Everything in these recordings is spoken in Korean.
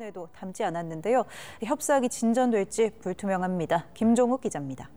답변에도 담지 않았는데요. 협상이 진전될지 불투명합니다. 김종욱 기자입니다.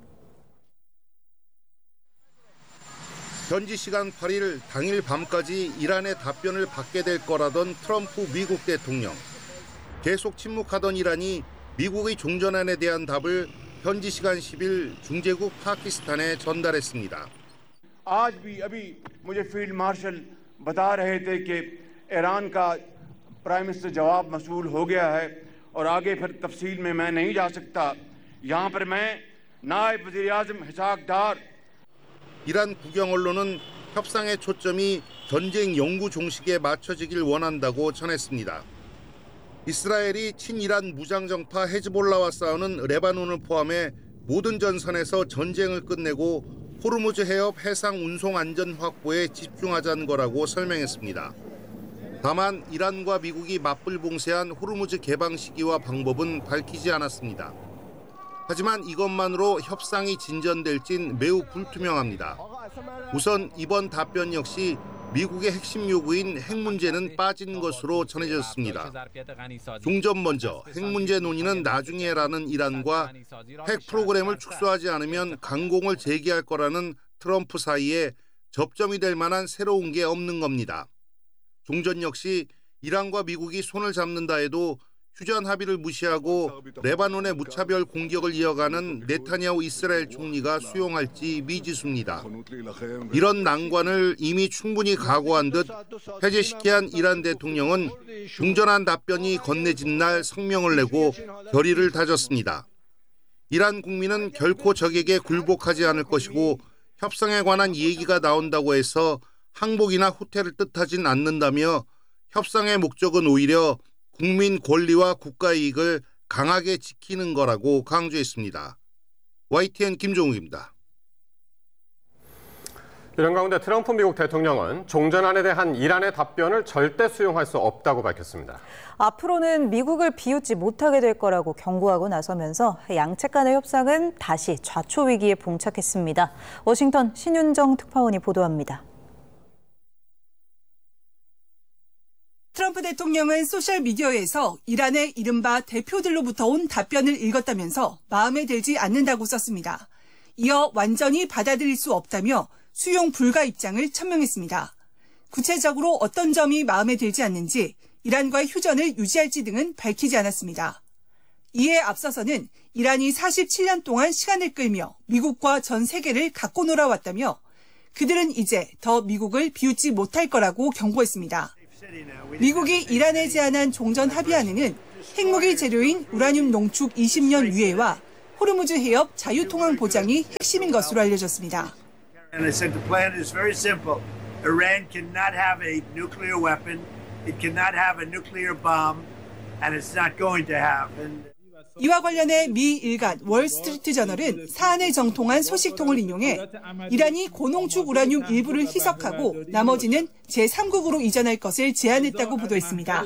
현지 시간 8일 당일 밤까지 이란의 답변을 받게 될 거라던 트럼프 미국 대통령. 계속 침묵하던 이란이 미국의 종전안에 대한 답을 현지 시간 10일 중재국 파키스탄에 전달했습니다. आज भी अभी मुझे फील्ड मार्शल बता रहे थे कि ईरान का प्राइम मिनिस्टर जवाब मसूल हो गया है और आगे फिर तफसील में मैं नहीं जा सकता। यहाँ पर मैं नायब वज़ीर-ए-आज़म इसहाक़ डार 이란 국영 언론은 협상의 초점이 전쟁 영구 종식에 맞춰지길 원한다고 전했습니다. 이스라엘이 친이란 무장정파 헤즈볼라와 싸우는 레바논을 포함해 모든 전선에서 전쟁을 끝내고 호르무즈 해협 해상 운송 안전 확보에 집중하자는 거라고 설명했습니다. 다만 이란과 미국이 맞불 봉쇄한 호르무즈 개방 시기와 방법은 밝히지 않았습니다. 하지만 이것만으로 협상이 진전될진 매우 불투명합니다. 우선 이번 답변 역시 미국의 핵심 요구인 핵 문제는 빠진 것으로 전해졌습니다. 종전 먼저 핵 문제 논의는 나중에라는 이란과 핵 프로그램을 축소하지 않으면 강공을 제기할 거라는 트럼프 사이에 접점이 될 만한 새로운 게 없는 겁니다. 종전 역시 이란과 미국이 손을 잡는다 해도 휴전 합의를 무시하고 레바논의 무차별 공격을 이어가는 네타냐후 이스라엘 총리가 수용할지 미지수입니다. 이런 난관을 이미 충분히 각오한 듯 해제시켜야 한 이란 대통령은 종전안 답변이 건네진 날 성명을 내고 결의를 다졌습니다. 이란 국민은 결코 적에게 굴복하지 않을 것이고 협상에 관한 얘기가 나온다고 해서 항복이나 후퇴를 뜻하진 않는다며 협상의 목적은 오히려 국민 권리와 국가 이익을 강하게 지키는 거라고 강조했습니다. YTN 김종욱입니다. 이런 가운데 트럼프 미국 대통령은 종전안에 대한 이란의 답변을 절대 수용할 수 없다고 밝혔습니다. 앞으로는 미국을 비웃지 못하게 될 거라고 경고하고 나서면서 양측 간의 협상은 다시 좌초 위기에 봉착했습니다. 워싱턴 신윤정 특파원이 보도합니다. 트럼프 대통령은 소셜미디어에서 이란의 이른바 대표들로부터 온 답변을 읽었다면서 마음에 들지 않는다고 썼습니다. 이어 완전히 받아들일 수 없다며 수용 불가 입장을 천명했습니다. 구체적으로 어떤 점이 마음에 들지 않는지 이란과의 휴전을 유지할지 등은 밝히지 않았습니다. 이에 앞서서는 이란이 47년 동안 시간을 끌며 미국과 전 세계를 갖고 놀아왔다며 그들은 이제 더 미국을 비웃지 못할 거라고 경고했습니다. 미국이 이란에 제안한 종전 합의안에는 핵무기 재료인 우라늄 농축 20년 유예와 호르무즈 해협 자유통항 보장이 핵심인 것으로 알려졌습니다. And I said the plan is very simple. Iran cannot have a nuclear weapon. It cannot have a nuclear bomb, and it's not going to have. 이와 관련해 미 일간 월스트리트 저널은 사안을 정통한 소식통을 인용해 이란이 고농축 우라늄 일부를 희석하고 나머지는 제3국으로 이전할 것을 제안했다고 보도했습니다.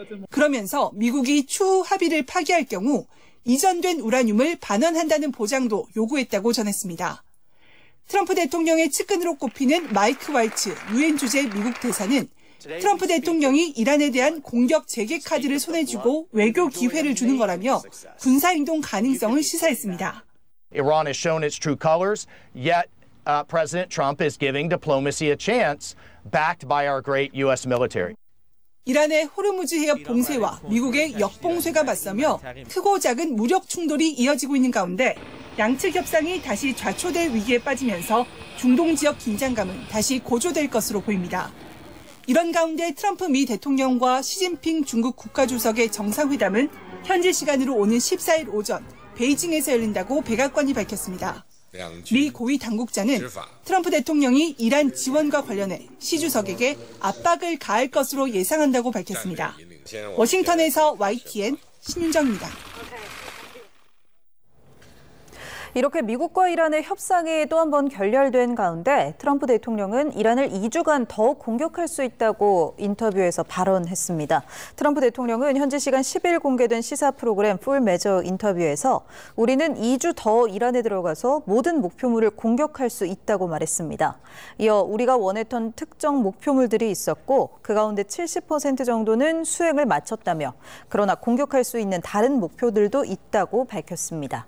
그러면서 미국이 추후 합의를 파기할 경우 이전된 우라늄을 반환한다는 보장도 요구했다고 전했습니다. 트럼프 대통령의 측근으로 꼽히는 마이크 왈츠 유엔 주재 미국 대사는 트럼프 대통령이 이란에 대한 공격 재개 카드를 손에 쥐고 외교 기회를 주는 거라며 군사행동 가능성을 시사했습니다. Iran has shown its true colors, yet President Trump is giving diplomacy a chance, backed by our great U.S. military. 이란의 호르무즈 해협 봉쇄와 미국의 역봉쇄가 맞서며 크고 작은 무력 충돌이 이어지고 있는 가운데 양측 협상이 다시 좌초될 위기에 빠지면서 중동 지역 긴장감은 다시 고조될 것으로 보입니다. 이런 가운데 트럼프 미 대통령과 시진핑 중국 국가주석의 정상회담은 현지 시간으로 오는 14일 오전 베이징에서 열린다고 백악관이 밝혔습니다. 미 고위 당국자는 트럼프 대통령이 이란 지원과 관련해 시 주석에게 압박을 가할 것으로 예상한다고 밝혔습니다. 워싱턴에서 YTN 신윤정입니다. 이렇게 미국과 이란의 협상이 또 한 번 결렬된 가운데 트럼프 대통령은 이란을 2주간 더 공격할 수 있다고 인터뷰에서 발언했습니다. 트럼프 대통령은 현지 시간 10일 공개된 시사 프로그램 풀 메저 인터뷰에서 우리는 2주 더 이란에 들어가서 모든 목표물을 공격할 수 있다고 말했습니다. 이어 우리가 원했던 특정 목표물들이 있었고 그 가운데 70% 정도는 수행을 마쳤다며 그러나 공격할 수 있는 다른 목표들도 있다고 밝혔습니다.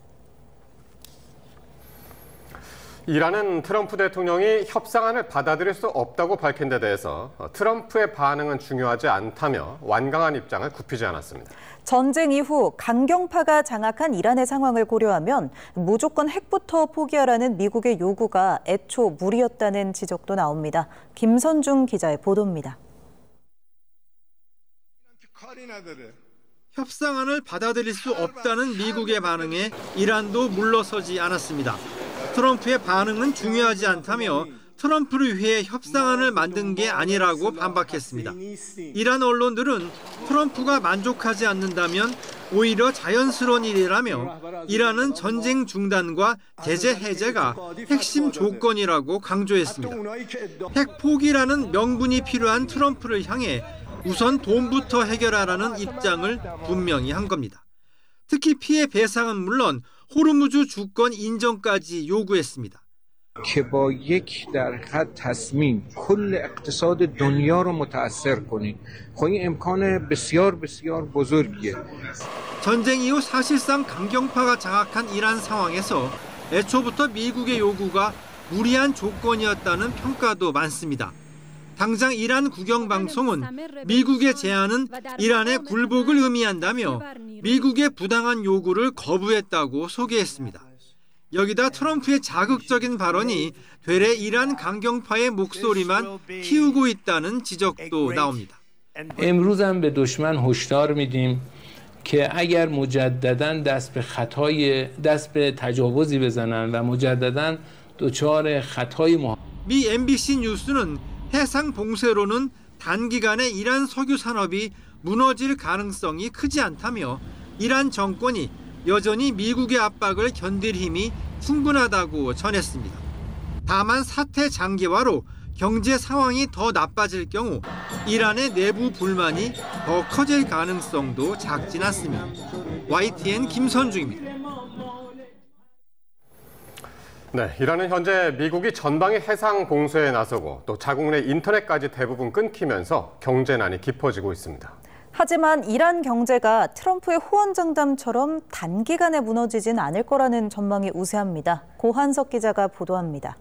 이란은 트럼프 대통령이 협상안을 받아들일 수 없다고 밝힌 데 대해서 트럼프의 반응은 중요하지 않다며 완강한 입장을 굽히지 않았습니다. 전쟁 이후 강경파가 장악한 이란의 상황을 고려하면 무조건 핵부터 포기하라는 미국의 요구가 애초 무리였다는 지적도 나옵니다. 김선중 기자의 보도입니다. 협상안을 받아들일 수 없다는 미국의 반응에 이란도 물러서지 않았습니다. 트럼프의 반응은 중요하지 않다며 트럼프를 위해 협상안을 만든 게 아니라고 반박했습니다. 이란 언론들은 트럼프가 만족하지 않는다면 오히려 자연스러운 일이라며 이란은 전쟁 중단과 제재 해제가 핵심 조건이라고 강조했습니다. 핵 포기라는 명분이 필요한 트럼프를 향해 우선 돈부터 해결하라는 입장을 분명히 한 겁니다. 특히 피해 배상은 물론 호르무즈 주권 인정까지 요구했습니다. که با یک در حد تصمیم کل اقتصاد دنیا رو متاثر کنید. خب این امکان بسیار بزرگیه. 전쟁 이후 사실상 강경파가 장악한 이란 상황에서 애초부터 미국의 요구가 무리한 조건이었다는 평가도 많습니다. 당장 이란 국영방송은 미국의 제안은 이란의 굴복을 의미한다며 미국의 부당한 요구를 거부했다고 소개했습니다. 여기다 트럼프의 자극적인 발언이 되레 이란 강경파의 목소리만 키우고 있다는 지적도 나옵니다. امروز هم به دشمن هشدار میدیم که اگر مجددا دست به تجاوزی بزنن و مجددا دچار خطای 미 MBC 뉴스는 해상 봉쇄로는 단기간에 이란 석유 산업이 무너질 가능성이 크지 않다며 이란 정권이 여전히 미국의 압박을 견딜 힘이 충분하다고 전했습니다. 다만 사태 장기화로 경제 상황이 더 나빠질 경우 이란의 내부 불만이 더 커질 가능성도 작진 않습니다. YTN 김선중입니다. 네, 이란은 현재 미국이 전방위 해상 봉쇄에 나서고 또 자국 내 인터넷까지 대부분 끊기면서 경제난이 깊어지고 있습니다. 하지만 이란 경제가 트럼프의 호언장담처럼 단기간에 무너지진 않을 거라는 전망이 우세합니다. 고한석 기자가 보도합니다.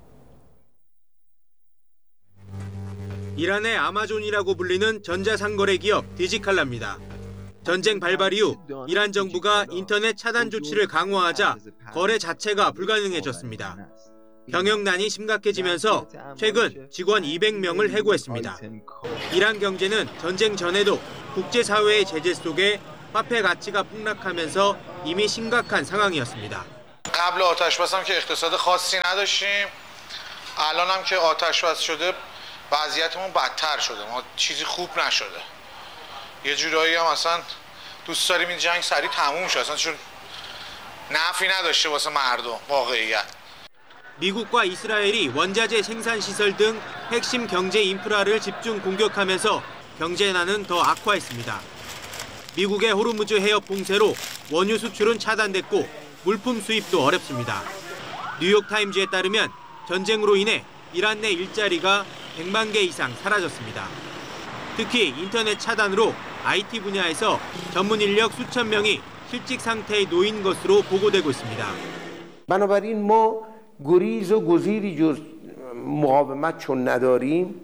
이란의 아마존이라고 불리는 전자상거래 기업 디지칼라입니다. 전쟁 발발 이후 이란 정부가 인터넷 차단 조치를 강화하자 거래 자체가 불가능해졌습니다. 경영난이 심각해지면서 최근 직원 200명을 해고했습니다. 이란 경제는 전쟁 전에도 국제사회의 제재 속에 화폐 가치가 폭락하면서 이미 심각한 상황이었습니다. قبل آتش‌بس هم که اقتصاد خاصی نداشتیم. الان هم که آتش‌بس شده وضعیتمون بدتر شده. ما چیزی خوب نشده. یه جورایی هم اصلا دوست داریم این جنگ سریع تموم شه. اصلا چون نفعی نداشته واسه مردم واقعیت. 미국과 이스라엘이 원자재 생산 시설 등 핵심 경제 인프라를 집중 공격하면서 경제난은 더 악화했습니다. 미국의 호르무즈 해협 봉쇄로 원유 수출은 차단됐고 물품 수입도 어렵습니다. 뉴욕타임즈에 따르면 전쟁으로 인해 이란 내 일자리가 100만 개 이상 사라졌습니다. 특히 인터넷 차단으로 IT 분야에서 전문 인력 수천 명이 실직 상태에 놓인 것으로 보고되고 있습니다. بنابراین ما گریز و گزیری جز مقاومت چون نداریم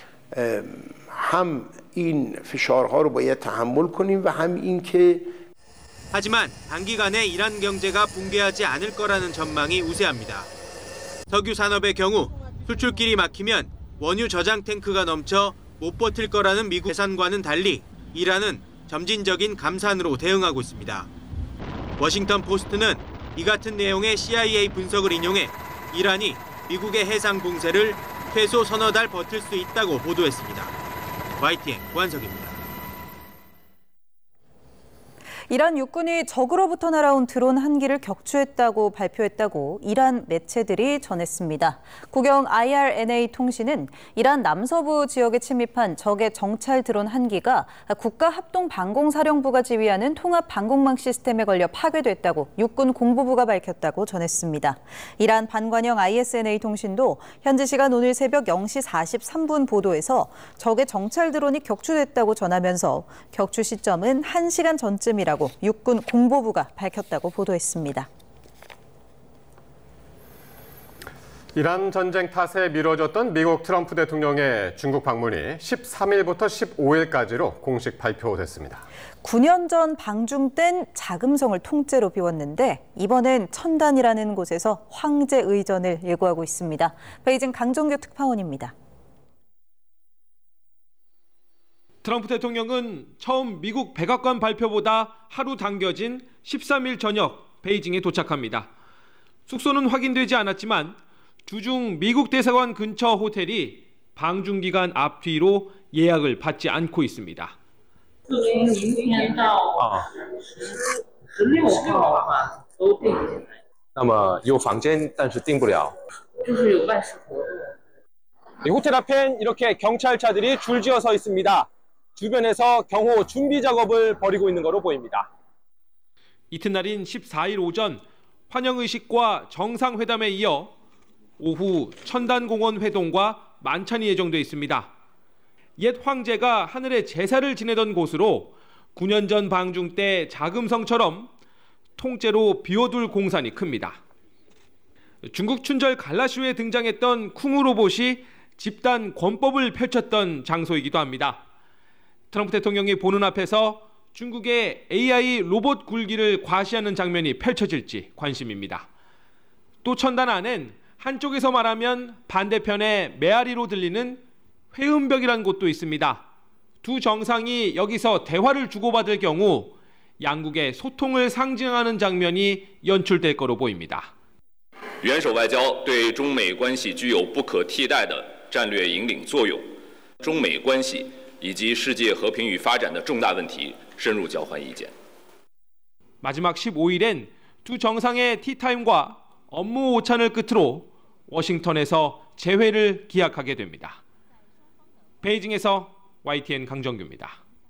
هم این فشارها رو باید تحمل کنیم و هم این که 하지만 단기간에 이란 경제가 붕괴하지 않을 거라는 전망이 우세합니다. 석유 산업의 경우 수출길이 막히면 원유 저장 탱크가 넘쳐 못 버틸 거라는 미국 예상과는 달리 이란은 점진적인 감산으로 대응하고 있습니다. 워싱턴 포스트는 이 같은 내용의 CIA 분석을 인용해 이란이 미국의 해상 봉쇄를 최소 서너 달 버틸 수 있다고 보도했습니다. YTN 고한석입니다. 이란 육군이 적으로부터 날아온 드론 한 기를 격추했다고 발표했다고 이란 매체들이 전했습니다. 국영 IRNA 통신은 이란 남서부 지역에 침입한 적의 정찰 드론 한 기가 국가합동방공사령부가 지휘하는 통합방공망 시스템에 걸려 파괴됐다고 육군 공보부가 밝혔다고 전했습니다. 이란 반관영 ISNA 통신도 현지 시간 오늘 새벽 0시 43분 보도에서 적의 정찰 드론이 격추됐다고 전하면서 격추 시점은 1시간 전쯤이라고 육군 공보부가 밝혔다고 보도했습니다. 이란 전쟁 탓에 미뤄졌던 미국 트럼프 대통령의 중국 방문이 13일부터 15일까지로 공식 발표됐습니다. 9년 전 방중된 자금성을 통째로 비웠는데 이번엔 천단이라는 곳에서 황제 의전을 예고하고 있습니다. 베이징 강정규 특파원입니다. 트럼프 대통령은 처음 미국 백악관 발표보다 하루 당겨진 13일 저녁 베이징에 도착합니다. 숙소는 확인되지 않았지만 주중 미국 대사관 근처 호텔이 방중기간 앞뒤로 예약을 받지 않고 있습니다. 那么有房间但是订不了。 호텔 앞엔 이렇게 경찰차들이 줄지어 서 있습니다. 주변에서 경호 준비 작업을 벌이고 있는 것으로 보입니다. 이튿날인 14일 오전 환영의식과 정상회담에 이어 오후 천단공원 회동과 만찬이 예정돼 있습니다. 옛 황제가 하늘에 제사를 지내던 곳으로 9년 전 방중 때 자금성처럼 통째로 비워둘 공산이 큽니다. 중국 춘절 갈라쇼에 등장했던 쿵우 로봇이 집단 권법을 펼쳤던 장소이기도 합니다. 트럼프 대통령이 보는 앞에서 중국의 AI 로봇 굴기를 과시하는 장면이 펼쳐질지 관심입니다. 또 천단 안엔 한쪽에서 말하면 반대편의 메아리로 들리는 회음벽이라는 곳도 있습니다. 두 정상이 여기서 대화를 주고받을 경우 양국의 소통을 상징하는 장면이 연출될 거로 보입니다. 元首外交对中美关系具有不可替代的战略引领作用，中美关系以及世界和平与发展的重大问题深入交换意见. 마지막 15일엔 두 정상의 티타임과 업무 오찬을 끝으로 워싱턴에서 재회를 기약하게 됩니다. 베이징에서 YTN 강정규입니다.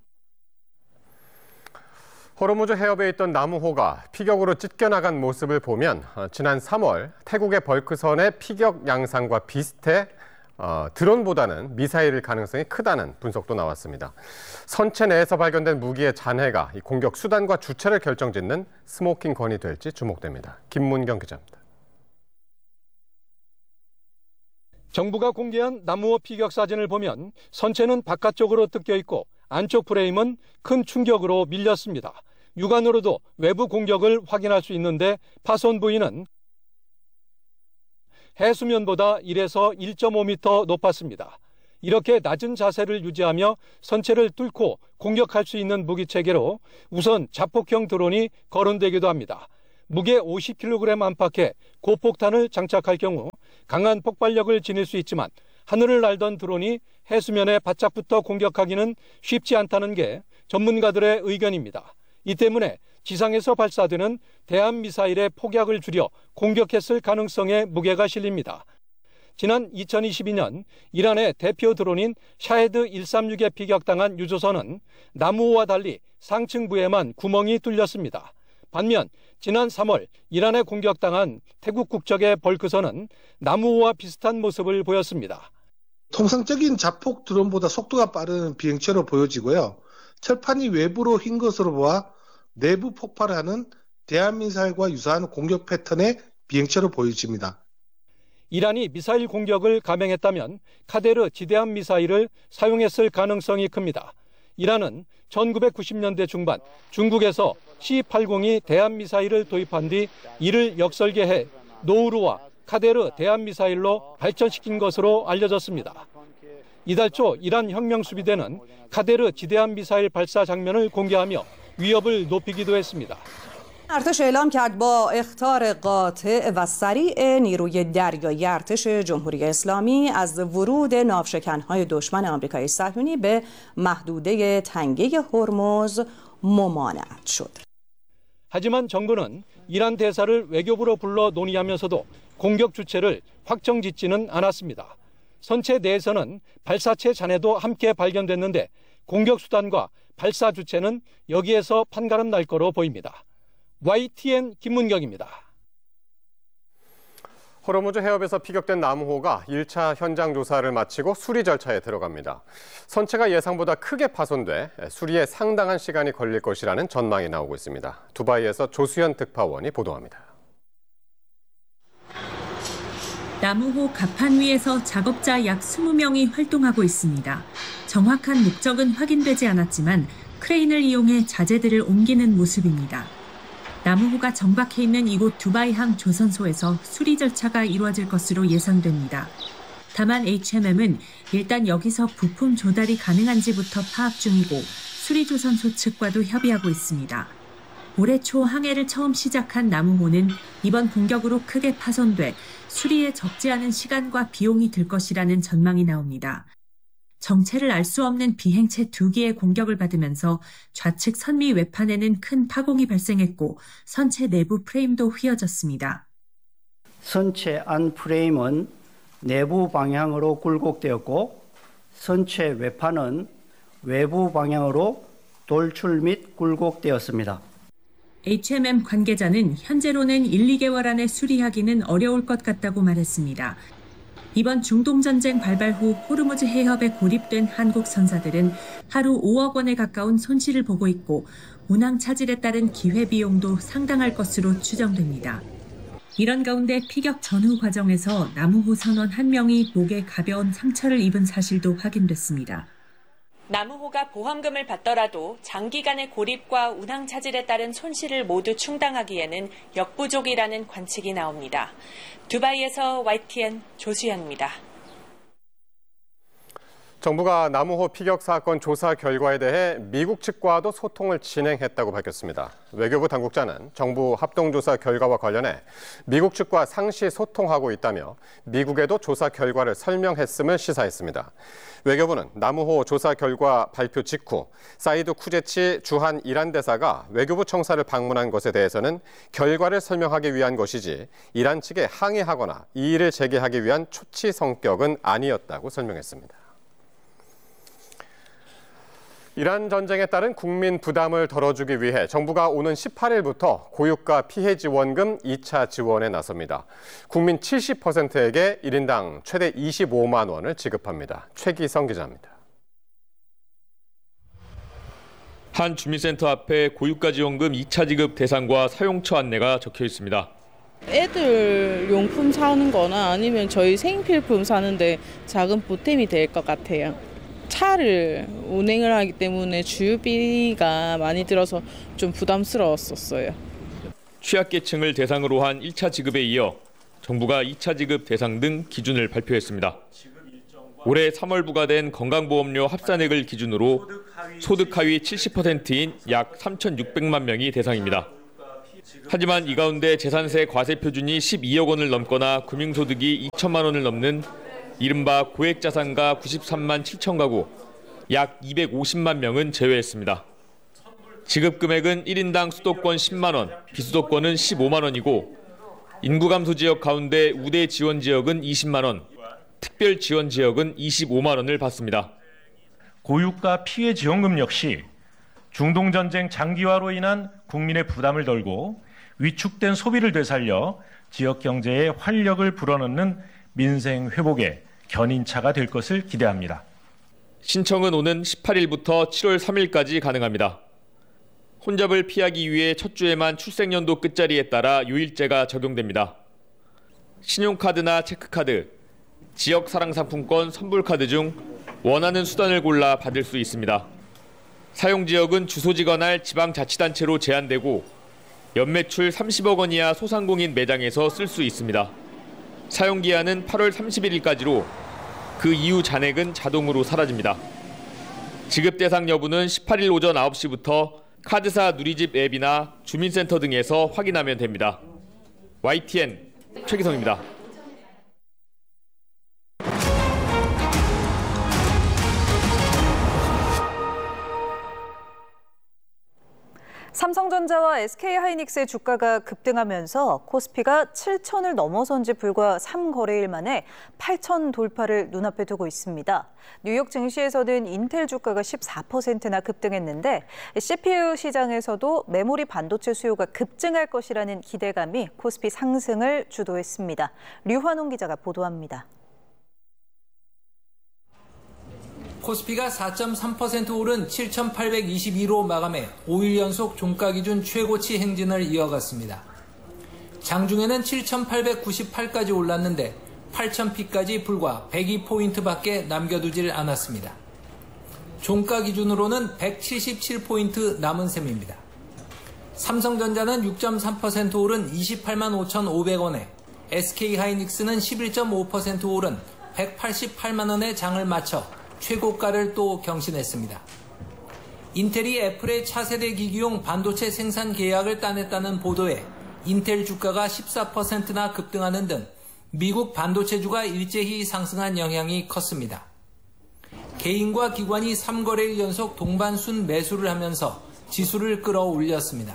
호르무즈 해협에 있던 나무호가 피격으로 찢겨나간 모습을 보면 지난 3월 태국의 벌크선의 피격 양상과 비슷해 드론보다는 미사일일 가능성이 크다는 분석도 나왔습니다. 선체 내에서 발견된 무기의 잔해가 이 공격 수단과 주체를 결정짓는 스모킹 건이 될지 주목됩니다. 김문경 기자입니다. 정부가 공개한 나무호 피격 사진을 보면 선체는 바깥쪽으로 뜯겨 있고 안쪽 프레임은 큰 충격으로 밀렸습니다. 육안으로도 외부 공격을 확인할 수 있는데 파손 부위는 해수면보다 1에서 1.5m 높았습니다. 이렇게 낮은 자세를 유지하며 선체를 뚫고 공격할 수 있는 무기 체계로 우선 자폭형 드론이 거론되기도 합니다. 무게 50kg 안팎의 고폭탄을 장착할 경우 강한 폭발력을 지닐 수 있지만 하늘을 날던 드론이 해수면에 바짝 붙어 공격하기는 쉽지 않다는 게 전문가들의 의견입니다. 이 때문에 지상에서 발사되는 대한미사일의 폭약을 줄여 공격했을 가능성에 무게가 실립니다. 지난 2022년 이란의 대표 드론인 샤헤드 136에 피격당한 유조선은 나무호와 달리 상층부에만 구멍이 뚫렸습니다. 반면 지난 3월 이란에 공격당한 태국 국적의 벌크선은 나무호와 비슷한 모습을 보였습니다. 통상적인 자폭 드론보다 속도가 빠른 비행체로 보여지고요. 철판이 외부로 휜 것으로 보아 내부 폭발을 하는 대한미사일과 유사한 공격 패턴의 비행체로 보여집니다. 이란이 미사일 공격을 감행했다면 카데르 지대함 미사일을 사용했을 가능성이 큽니다. 이란은 1990년대 중반 중국에서 C-80이 대한미사일을 도입한 뒤 이를 역설계해 노우루와 카데르 대한미사일로 발전시킨 것으로 알려졌습니다. 이달 초 이란 혁명수비대는 카데르 지대함 미사일 발사 장면을 공개하며 위협을 높이기도 했습니다. ارتش اعلام کرد با اخطار قاطع و سریع نیروی دریایی ارتش جمهوری اسلامی از ورود ناوشکن‌های دشمن آمریکای صهیونی به محدوده تنگه هرمز ممانعت شد. 하지만 정부는 이란 대사를 외교부로 불러 논의하면서도 공격 주체를 확정짓지는 않았습니다. 선체 내에서는 발사체 잔해도 함께 발견됐는데 공격 수단과 발사 주체는 여기에서 판가름 날 거로 보입니다. YTN 김문경입니다. 호르무즈 해협에서 피격된 나무호가 1차 현장 조사를 마치고 수리 절차에 들어갑니다. 선체가 예상보다 크게 파손돼 수리에 상당한 시간이 걸릴 것이라는 전망이 나오고 있습니다. 두바이에서 조수현 특파원이 보도합니다. 나무호 갑판 위에서 작업자 약 20명이 활동하고 있습니다. 정확한 목적은 확인되지 않았지만 크레인을 이용해 자재들을 옮기는 모습입니다. 나무호가 정박해 있는 이곳 두바이항 조선소에서 수리 절차가 이루어질 것으로 예상됩니다. 다만 HMM은 일단 여기서 부품 조달이 가능한지부터 파악 중이고 수리조선소 측과도 협의하고 있습니다. 올해 초 항해를 처음 시작한 나무호는 이번 공격으로 크게 파손돼 수리에 적지 않은 시간과 비용이 들 것이라는 전망이 나옵니다. 정체를 알 수 없는 비행체 2기의 공격을 받으면서 좌측 선미 외판에는 큰 파공이 발생했고 선체 내부 프레임도 휘어졌습니다. 선체 안 프레임은 내부 방향으로 굴곡되었고 선체 외판은 외부 방향으로 돌출 및 굴곡되었습니다. HMM 관계자는 현재로는 1, 2개월 안에 수리하기는 어려울 것 같다고 말했습니다. 이번 중동전쟁 발발 후 호르무즈 해협에 고립된 한국 선사들은 하루 5억 원에 가까운 손실을 보고 있고 운항 차질에 따른 기회비용도 상당할 것으로 추정됩니다. 이런 가운데 피격 전후 과정에서 나무호 선원 1명이 목에 가벼운 상처를 입은 사실도 확인됐습니다. 나무호가 보험금을 받더라도 장기간의 고립과 운항 차질에 따른 손실을 모두 충당하기에는 역부족이라는 관측이 나옵니다. 두바이에서 YTN 조수현입니다. 정부가 나무호 피격 사건 조사 결과에 대해 미국 측과도 소통을 진행했다고 밝혔습니다. 외교부 당국자는 정부 합동조사 결과와 관련해 미국 측과 상시 소통하고 있다며 미국에도 조사 결과를 설명했음을 시사했습니다. 외교부는 나무호 조사 결과 발표 직후 사이드 쿠제치 주한 이란 대사가 외교부 청사를 방문한 것에 대해서는 결과를 설명하기 위한 것이지 이란 측에 항의하거나 이의를 제기하기 위한 초치 성격은 아니었다고 설명했습니다. 이란 전쟁에 따른 국민 부담을 덜어주기 위해 정부가 오는 18일부터 고유가 피해 지원금 2차 지원에 나섭니다. 국민 70%에게 1인당 최대 25만 원을 지급합니다. 최기성 기자입니다. 한 주민센터 앞에 고유가 지원금 2차 지급 대상과 사용처 안내가 적혀 있습니다. 애들 용품 사는 거나 아니면 저희 생필품 사는데 작은 보탬이 될 것 같아요. 차를 운행을 하기 때문에 주유비가 많이 들어서 좀 부담스러웠었어요. 취약계층을 대상으로 한 1차 지급에 이어 정부가 2차 지급 대상 등 기준을 발표했습니다. 올해 3월 부과된 건강보험료 합산액을 기준으로 소득 하위 70%인 약 3,600만 명이 대상입니다. 하지만 이 가운데 재산세 과세 표준이 12억 원을 넘거나 금융소득이 2천만 원을 넘는 이른바 고액자산가 93만 7천 가구, 약 250만 명은 제외했습니다. 지급 금액은 1인당 수도권 10만 원, 비수도권은 15만 원이고 인구 감소 지역 가운데 우대 지원 지역은 20만 원, 특별 지원 지역은 25만 원을 받습니다. 고유가 피해 지원금 역시 중동전쟁 장기화로 인한 국민의 부담을 덜고 위축된 소비를 되살려 지역 경제에 활력을 불어넣는 민생 회복에 견인차가 될 것을 기대합니다. 신청은 오는 18일부터 7월 3일까지 가능합니다. 혼잡을 피하기 위해 첫 주에만 출생연도 끝자리에 따라 요일제가 적용됩니다. 신용카드나 체크카드, 지역사랑상품권 선불카드 중 원하는 수단을 골라 받을 수 있습니다. 사용지역은 주소지 관할 지방자치단체로 제한되고 연매출 30억 원 이하 소상공인 매장에서 쓸 수 있습니다. 사용기한은 8월 31일까지로 그 이후 잔액은 자동으로 사라집니다. 지급 대상 여부는 18일 오전 9시부터 카드사 누리집 앱이나 주민센터 등에서 확인하면 됩니다. YTN 최기성입니다. 삼성전자와 SK하이닉스의 주가가 급등하면서 코스피가 7,000을 넘어선 지 불과 3거래일 만에 8,000 돌파를 눈앞에 두고 있습니다. 뉴욕 증시에서는 인텔 주가가 14%나 급등했는데 CPU 시장에서도 메모리 반도체 수요가 급증할 것이라는 기대감이 코스피 상승을 주도했습니다. 류환홍 기자가 보도합니다. 코스피가 4.3% 오른 7,822로 마감해 5일 연속 종가 기준 최고치 행진을 이어갔습니다. 장중에는 7,898까지 올랐는데 8,000피까지 불과 102포인트밖에 남겨두질 않았습니다. 종가 기준으로는 177포인트 남은 셈입니다. 삼성전자는 6.3% 오른 28만 5,500원에 SK하이닉스는 11.5% 오른 188만 원의 장을 마쳐 최고가를 또 경신했습니다. 인텔이 애플의 차세대 기기용 반도체 생산 계약을 따냈다는 보도에 인텔 주가가 14%나 급등하는 등 미국 반도체주가 일제히 상승한 영향이 컸습니다. 개인과 기관이 3거래일 연속 동반순 매수를 하면서 지수를 끌어올렸습니다.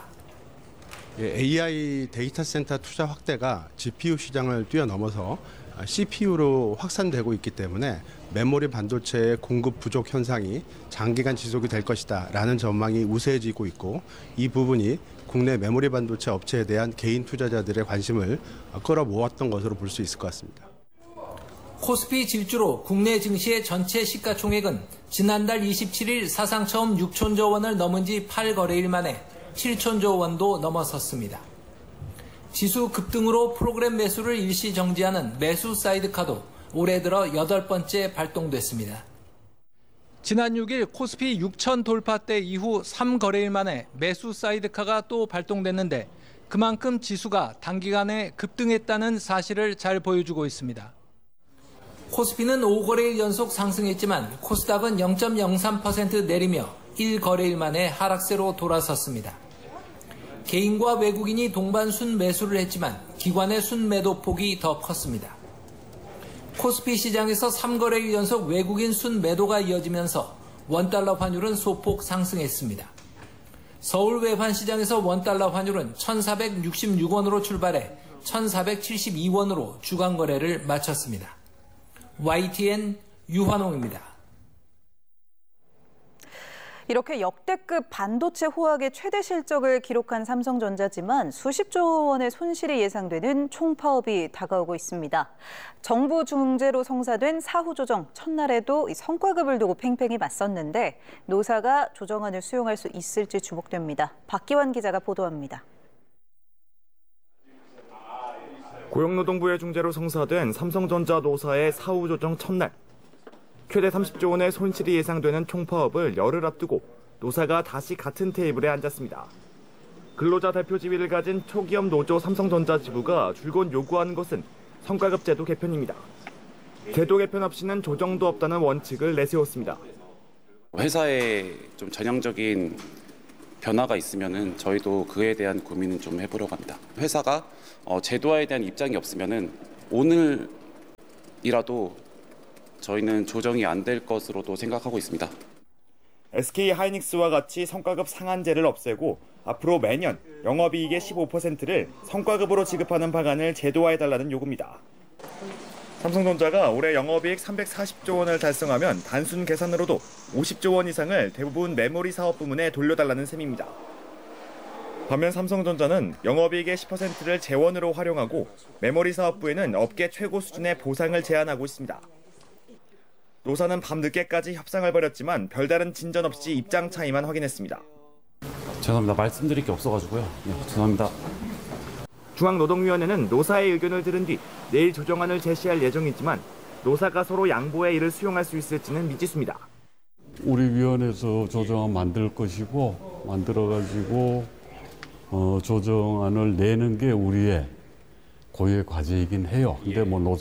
AI 데이터 센터 투자 확대가 GPU 시장을 뛰어넘어서 CPU로 확산되고 있기 때문에 메모리 반도체의 공급 부족 현상이 장기간 지속이 될 것이다 라는 전망이 우세해지고 있고, 이 부분이 국내 메모리 반도체 업체에 대한 개인 투자자들의 관심을 끌어모았던 것으로 볼 수 있을 것 같습니다. 코스피 질주로 국내 증시의 전체 시가총액은 지난달 27일 사상 처음 6천조 원을 넘은 지 8거래일 만에 7천조 원도 넘어섰습니다. 지수 급등으로 프로그램 매수를 일시 정지하는 매수 사이드카도 올해 들어 8번째 발동됐습니다. 지난 6일 코스피 6천 돌파대 이후 3거래일 만에 매수 사이드카가 또 발동됐는데 그만큼 지수가 단기간에 급등했다는 사실을 잘 보여주고 있습니다. 코스피는 5거래일 연속 상승했지만 코스닥은 0.03% 내리며 1거래일 만에 하락세로 돌아섰습니다. 개인과 외국인이 동반 순매수를 했지만 기관의 순매도 폭이 더 컸습니다. 코스피 시장에서 3거래일 연속 외국인 순매도가 이어지면서 원달러 환율은 소폭 상승했습니다. 서울 외환시장에서 원달러 환율은 1,466원으로 출발해 1,472원으로 주간 거래를 마쳤습니다. YTN 유환홍입니다. 이렇게 역대급 반도체 호황의 최대 실적을 기록한 삼성전자지만 수십조 원의 손실이 예상되는 총파업이 다가오고 있습니다. 정부 중재로 성사된 사후 조정 첫날에도 성과급을 두고 팽팽히 맞섰는데 노사가 조정안을 수용할 수 있을지 주목됩니다. 박기환 기자가 보도합니다. 고용노동부의 중재로 성사된 삼성전자 노사의 사후 조정 첫날. 최대 30조 원의 손실이 예상되는 총파업을 열흘 앞두고 노사가 다시 같은 테이블에 앉았습니다. 근로자 대표 지위를 가진 초기업 노조 삼성전자 지부가 줄곧 요구하는 것은 성과급 제도 개편입니다. 제도 개편 없이는 조정도 없다는 원칙을 내세웠습니다. 회사에 좀 전형적인 변화가 있으면은 저희도 그에 대한 고민은 좀 해보려고 합니다. 회사가 제도화에 대한 입장이 없으면은 오늘이라도 저희는 조정이 안 될 것으로도 생각하고 있습니다. SK하이닉스와 같이 성과급 상한제를 없애고 앞으로 매년 영업이익의 15%를 성과급으로 지급하는 방안을 제도화해달라는 요구입니다. 삼성전자가 올해 영업이익 340조 원을 달성하면 단순 계산으로도 50조 원 이상을 대부분 메모리 사업 부문에 돌려달라는 셈입니다. 반면 삼성전자는 영업이익의 10%를 재원으로 활용하고 메모리 사업부에는 업계 최고 수준의 보상을 제안하고 있습니다. 노사는 밤늦게까지 협상을 벌였지만 별다른 진전 없이 입장 차이만 확인했습니다. 죄송합니다. 말씀드릴 게 없어가지고요. 죄송합니다. 중앙노동위원회는 노사의 의견을 들은 뒤 내일 조정안을 제시할 예정이지만 노사가 서로 양보해 이를 수용할 수 있을지는 미지수입니다. 우리 위원회에서 조정안 만들 것이고 만들어가지고 조정안을 내는 게 우리의 고유의 과제이긴 해요. 근데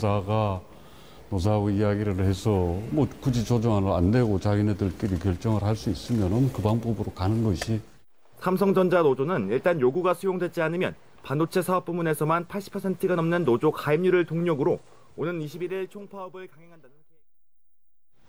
노사하고 이야기를 해서 굳이 조정안을 안 내고 자기네들끼리 결정을 할 수 있으면 그 방법으로 가는 것이. 삼성전자 노조는 일단 요구가 수용되지 않으면 반도체 사업 부문에서만 80%가 넘는 노조 가입률을 동력으로 오는 21일 총파업을 강행한다는